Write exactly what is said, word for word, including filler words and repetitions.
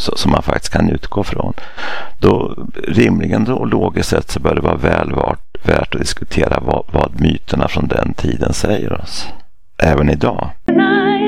som man faktiskt kan utgå från. Då, rimligen då, logiskt sett så bör det vara väl värt, värt att diskutera vad, vad myterna från den tiden säger oss. Även idag.